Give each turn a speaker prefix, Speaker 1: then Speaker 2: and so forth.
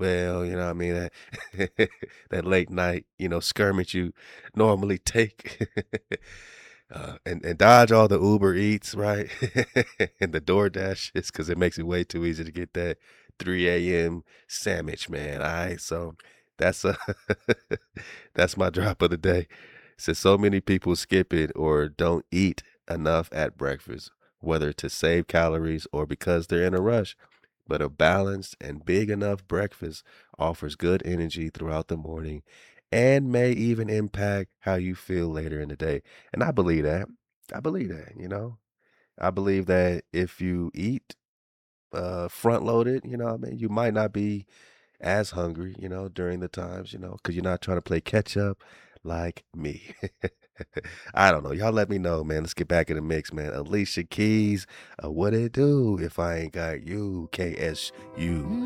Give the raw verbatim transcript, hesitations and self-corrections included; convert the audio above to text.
Speaker 1: Bell, you know what I mean? That that late night, you know, skirmish you normally take, uh, and and dodge all the Uber Eats, right? And the DoorDashes 'cause it makes it way too easy to get that three AM sandwich, man, alright? So, that's a that's my drop of the day. Since so many people skip it or don't eat enough at breakfast, whether to save calories or because they're in a rush, but a balanced and big enough breakfast offers good energy throughout the morning and may even impact how you feel later in the day, and I believe that. I believe that, you know? I believe that if you eat, uh, front loaded, you know what I mean, you might not be as hungry, you know, during the times, you know, 'cause you're not trying to play catch up like me. I don't know, y'all let me know, man, let's get back in the mix, man. Alicia Keys, uh, "What It Do If I Ain't Got You," K-S-U.